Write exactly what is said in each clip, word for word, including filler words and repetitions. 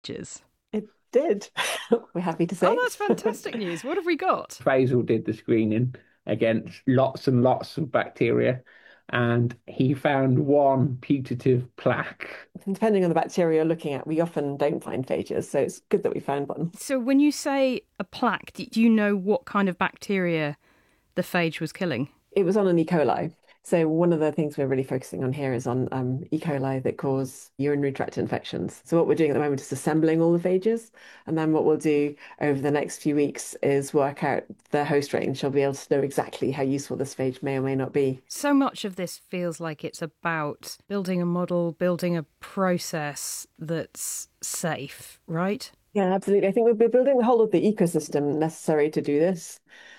phages? It did. We're happy to say. Oh, that's fantastic news. What have we got? Faisal did the screening against lots and lots of bacteria, and he found one putative plaque. Depending on the bacteria you're looking at, we often don't find phages, so it's good that we found one. So when you say a plaque, do you know what kind of bacteria the phage was killing? It was on an E. coli. So one of the things we're really focusing on here is on um, E. coli that cause urinary tract infections. So what we're doing at the moment is assembling all the phages. And then what we'll do over the next few weeks is work out the host range. We'll be able to know exactly how useful this phage may or may not be. So much of this feels like it's about building a model, building a process that's safe, right? Yeah, absolutely. I think we're building the whole of the ecosystem necessary to do this.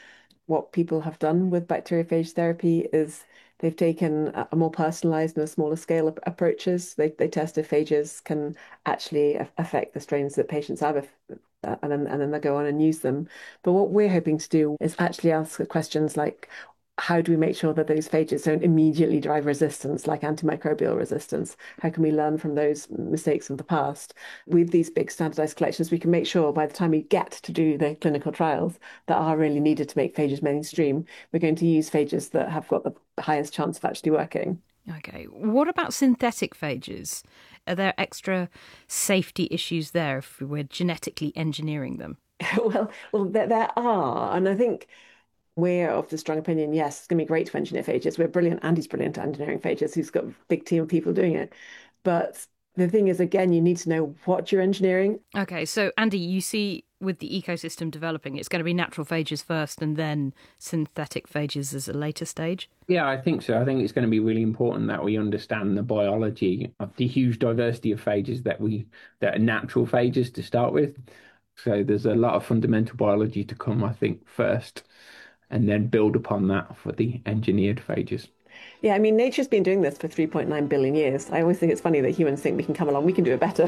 What people have done with bacteriophage therapy is they've taken a more personalized and a smaller scale of approaches. They they test if phages can actually affect the strains that patients have, if, uh, and then and then they go on and use them. But what we're hoping to do is actually ask questions like, how do we make sure that those phages don't immediately drive resistance, like antimicrobial resistance? How can we learn from those mistakes of the past? With these big standardized collections, we can make sure by the time we get to do the clinical trials that are really needed to make phages mainstream, we're going to use phages that have got the highest chance of actually working. Okay. What about synthetic phages? Are there extra safety issues there if we're genetically engineering them? well, well, there, there are. And I think we're of the strong opinion, yes, it's going to be great to engineer phages. We're brilliant. Andy's brilliant at engineering phages. He's got a big team of people doing it. But the thing is, again, you need to know what you're engineering. Okay, so Andy, you see with the ecosystem developing, it's going to be natural phages first and then synthetic phages as a later stage? Yeah, I think so. I think it's going to be really important that we understand the biology of the huge diversity of phages that we that are natural phages to start with. So there's a lot of fundamental biology to come, I think, first, and then build upon that for the engineered phages. Yeah, I mean, nature's been doing this for three point nine billion years. I always think it's funny that humans think we can come along, we can do it better.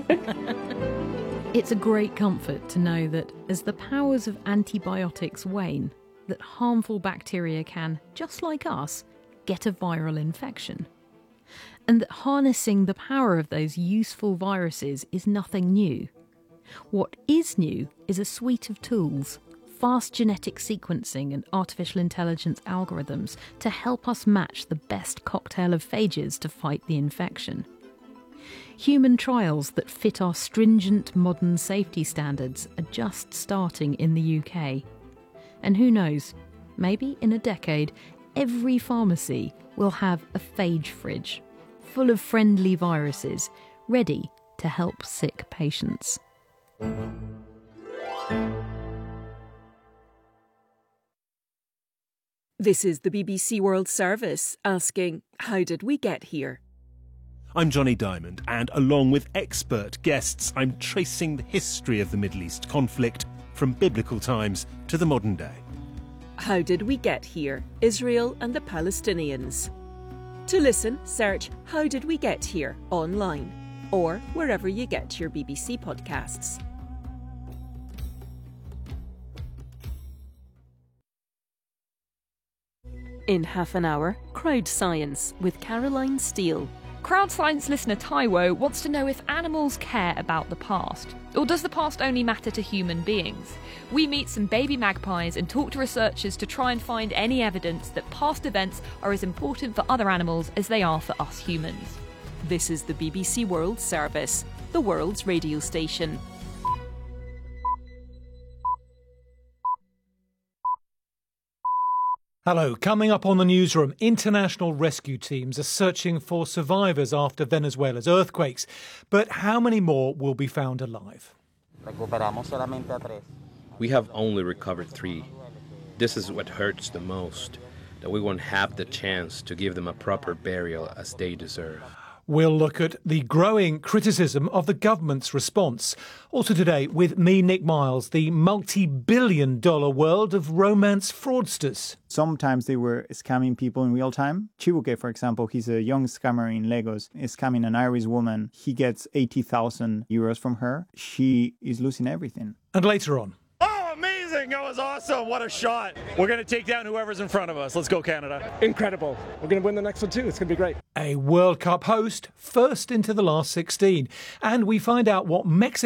It's a great comfort to know that as the powers of antibiotics wane, that harmful bacteria can, just like us, get a viral infection. And that harnessing the power of those useful viruses is nothing new. What is new is a suite of tools, fast genetic sequencing and artificial intelligence algorithms to help us match the best cocktail of phages to fight the infection. Human trials that fit our stringent modern safety standards are just starting in the U K. And who knows, maybe in a decade, every pharmacy will have a phage fridge, full of friendly viruses, ready to help sick patients. This is the B B C World Service asking, how did we get here? I'm Johnny Diamond, and along with expert guests, I'm tracing the history of the Middle East conflict from biblical times to the modern day. How did we get here? Israel and the Palestinians. To listen, search How Did We Get Here online or wherever you get your B B C podcasts. In half an hour, Crowd Science with Caroline Steele. Crowd Science listener Taiwo wants to know if animals care about the past, or does the past only matter to human beings? We meet some baby magpies and talk to researchers to try and find any evidence that past events are as important for other animals as they are for us humans. This is the B B C World Service, the world's radio station. Hello, coming up on the newsroom, international rescue teams are searching for survivors after Venezuela's earthquakes. But how many more will be found alive? We have only recovered three. This is what hurts the most, that we won't have the chance to give them a proper burial as they deserve. We'll look at the growing criticism of the government's response. Also today, with me, Nick Miles, the multi-billion dollar world of romance fraudsters. Sometimes they were scamming people in real time. Chibuke, for example, he's a young scammer in Lagos, is scamming an Irish woman. He gets eighty thousand euros from her. She is losing everything. And later on. That was awesome. What a shot. We're going to take down whoever's in front of us. Let's go, Canada. Incredible. We're going to win the next one too. It's going to be great. A World Cup host, first into the last sixteen. And we find out what Mexico